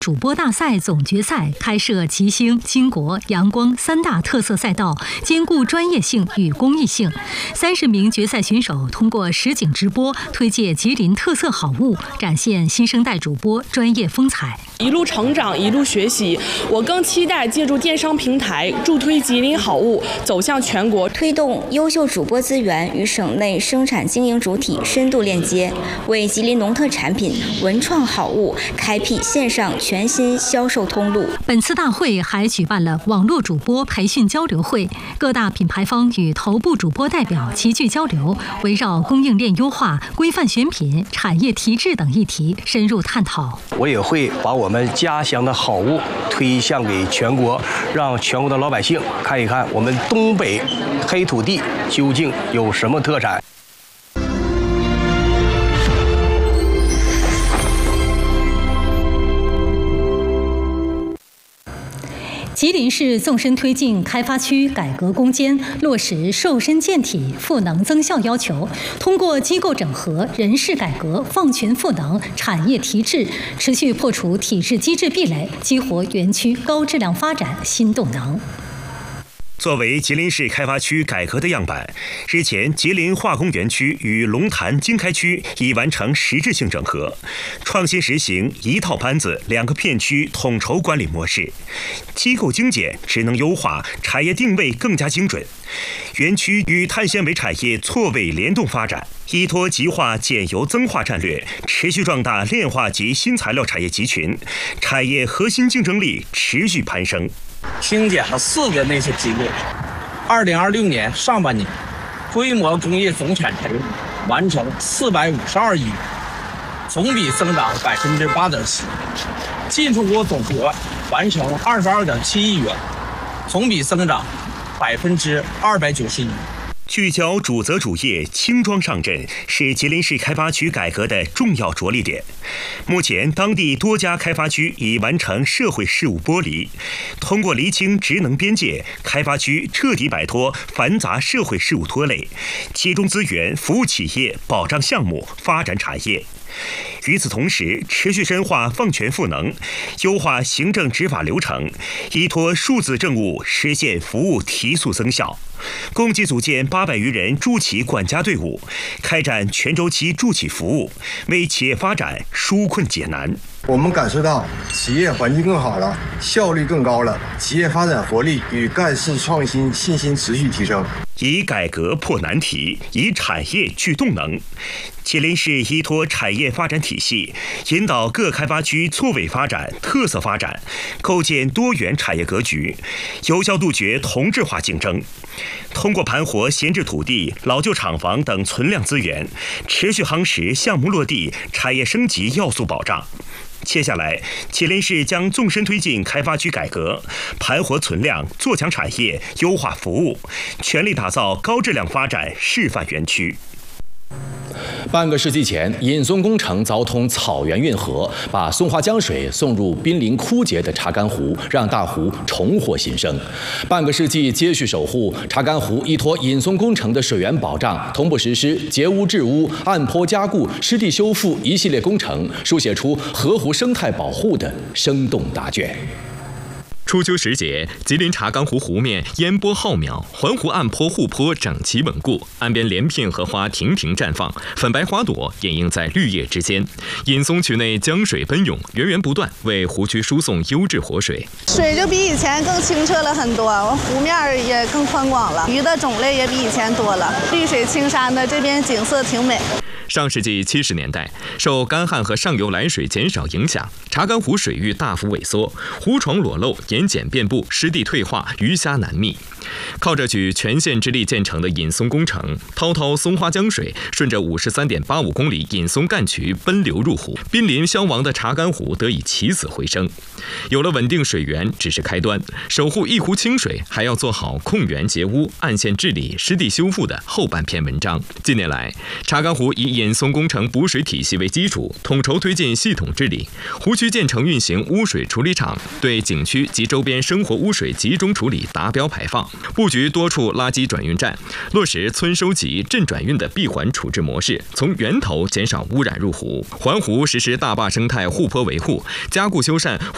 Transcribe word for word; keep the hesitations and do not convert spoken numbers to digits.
主播大赛总决赛开设吉星、金国、阳光三大特色赛道，兼顾专业性与公益性。三十名决赛选手通过实景直播推介吉林特色好物，展现新生代主播专业风采。 一路成长，一路学习，我更期待借助电商平台助推吉林好物走向全国， 推动优秀主播资源与省内生产经营主体深度链接，为吉林农特产品、文创好物开辟线上全新销售通路。 本次大会还举办了网络主播培训交流会，各大品牌方与头部主播代表齐聚交流，围绕供应链优化、规范选品、产业提质等议题深入探讨。 我也会把我们家乡的好物推向给全国，让全国的老百姓看一看我们东北黑土地究竟有什么特产。 吉林市纵深推进开发区改革攻坚，落实瘦身健体、赋能增效要求，通过机构整合、人事改革、放权赋能、产业提质，持续破除体制机制壁垒，激活园区高质量发展新动能。 作为吉林市开发区改革的样板，日前吉林化工园区与龙潭经开区已完成实质性整合，创新实行一套班子两个片区统筹管理模式，机构精简、职能优化、产业定位更加精准。园区与碳纤维产业错位联动发展，依托极化减油增化战略，持续壮大炼化及新材料产业集群，产业核心竞争力持续攀升。 精简了四个内设机构。二零二六年上半年，规模工业总产值完成四百五十二亿元，同比增长百分之八点七；进出口总额完成二十二点七亿元，同比增长百分之二百九十一。 聚焦主责主业、轻装上阵，是吉林市开发区改革的重要着力点。目前，当地多家开发区已完成社会事务剥离，通过厘清职能边界，开发区彻底摆脱繁杂社会事务拖累，集中资源服务企业、保障项目、发展产业。与此同时，持续深化放权赋能，优化行政执法流程，依托数字政务实现服务提速增效。共计组建八百余人助企管家队伍，开展全周期助企服务，为企业发展纾困解难。 我们感受到企业环境更好了，效率更高了，企业发展活力与干事创新信心持续提升。 以改革破难题，以产业聚动能。吉林市依托产业发展体系，引导各开发区错位发展、特色发展，构建多元产业格局，有效杜绝同质化竞争。通过盘活闲置土地、老旧厂房等存量资源，持续夯实项目落地、产业升级要素保障。接下来，吉林市将纵深推进开发区改革，盘活存量，做强产业，优化服务，全力打造高质量发展示范园区。 半个世纪前，引松工程凿通草原运河，把松花江水送入濒临枯竭的查干湖，让大湖重获新生。半个世纪接续守护查干湖，依托引松工程的水源保障，同步实施截污治污、岸坡加固、湿地修复一系列工程，书写出河湖生态保护的生动答卷。 初秋时节，吉林查干湖湖面烟波浩渺，环湖岸坡护坡整齐稳固，岸边连片荷花亭亭绽放，粉白花朵掩映在绿叶之间。引松渠内江水奔涌，源源不断，为湖区输送优质活水。 水就比以前更清澈了很多，湖面也更宽广了，鱼的种类也比以前多了，绿水青山的，这边景色挺美。 上世纪七十年代，受干旱和上游来水减少影响，查干湖水域大幅萎缩，湖床裸露，盐碱遍布，湿地退化，鱼虾难觅。靠着举全县之力建成的引松工程，滔滔松花江水顺着五十三点八五公里引松干渠奔流入湖，濒临消亡的查干湖得以起死回生。有了稳定水源只是开端，守护一湖清水还要做好控源截污、岸线治理、湿地修复的后半篇文章。近年来，查干湖以引松工程补水体系为基础，统筹推进系统治理，湖区建成运行污水处理厂，对景区及周边生活污水集中处理达标排放，布局多处垃圾转运站，落实村收集、镇转运的闭环处置模式，从源头减少污染入湖。环湖实施大坝生态护坡维护，加固修缮